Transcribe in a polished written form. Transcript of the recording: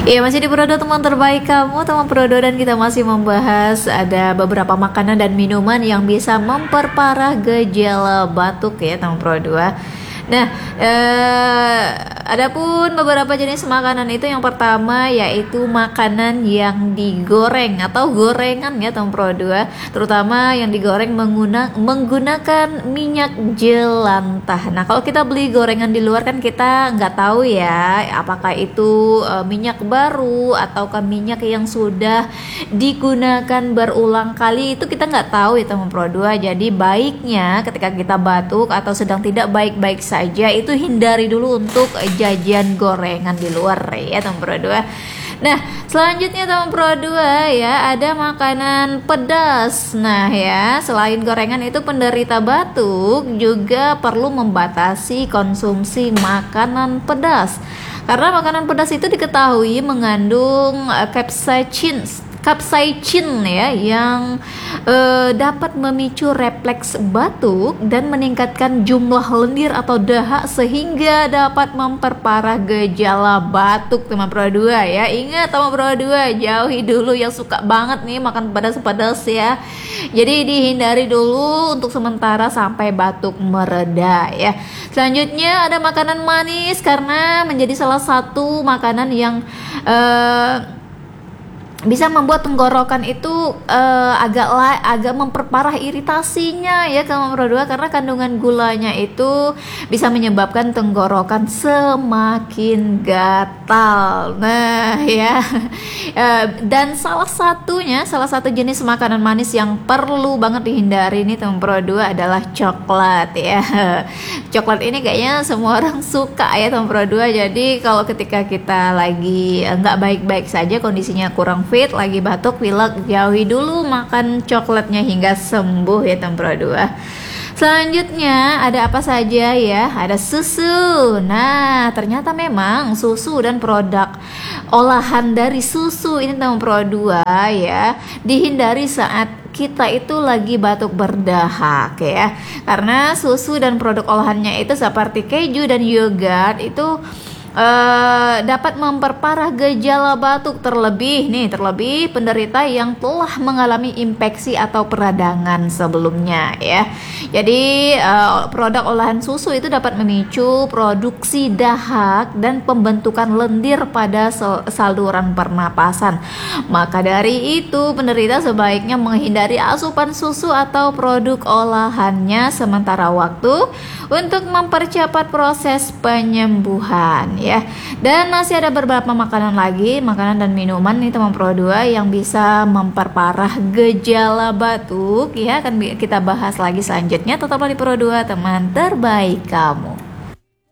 Iya, masih di Prodo teman terbaik kamu, teman Prodo, dan kita masih membahas ada beberapa makanan dan minuman yang bisa memperparah gejala batuk ya teman Prodo. Nah, adapun beberapa jenis makanan itu, yang pertama yaitu makanan yang digoreng atau gorengan ya teman Prodo, terutama yang digoreng menggunakan minyak jelantah. Nah, kalau kita beli gorengan di luar kan kita nggak tahu ya apakah itu minyak baru ataukah minyak yang sudah digunakan berulang kali, itu kita nggak tahu ya teman Prodo. Jadi baiknya ketika kita batuk atau sedang tidak baik-baik saja itu hindari dulu untuk jajan gorengan di luar ya teman Prodo. Nah, selanjutnya teman Prodo ya, ada makanan pedas. Nah ya, selain gorengan itu, penderita batuk juga perlu membatasi konsumsi makanan pedas, karena makanan pedas itu diketahui mengandung capsaicin ya, yang dapat memicu refleks batuk dan meningkatkan jumlah lendir atau dahak sehingga dapat memperparah gejala batuk teman Prodo ya. Ingat teman Prodo, jauhi dulu yang suka banget nih makan pedas-pedas ya. Jadi dihindari dulu untuk sementara sampai batuk mereda ya. Selanjutnya ada makanan manis, karena menjadi salah satu makanan yang bisa membuat tenggorokan itu agak memperparah iritasinya ya teman Prodo, karena kandungan gulanya itu bisa menyebabkan tenggorokan semakin gatal. Nah ya, dan salah satu jenis makanan manis yang perlu banget dihindari nih teman Prodo adalah coklat ya. Coklat ini kayaknya semua orang suka ya teman Prodo. Jadi kalau ketika kita lagi nggak baik-baik saja, kondisinya kurang fit, lagi batuk, pilek, jauhi dulu makan coklatnya hingga sembuh ya teman Prodo. Selanjutnya ada apa saja ya? Ada susu. Nah, ternyata memang susu dan produk olahan dari susu ini teman Prodo ya, dihindari saat kita itu lagi batuk berdahak ya, karena susu dan produk olahannya itu seperti keju dan yogurt itu dapat memperparah gejala batuk, terlebih penderita yang telah mengalami infeksi atau peradangan sebelumnya ya. Jadi produk olahan susu itu dapat memicu produksi dahak dan pembentukan lendir pada saluran pernapasan. Maka dari itu penderita sebaiknya menghindari asupan susu atau produk olahannya sementara waktu untuk mempercepat proses penyembuhan ya. Dan masih ada beberapa makanan dan minuman nih teman Prodo yang bisa memperparah gejala batuk ya, akan kita bahas lagi selanjutnya. Tetaplah di Prodo, teman terbaik kamu.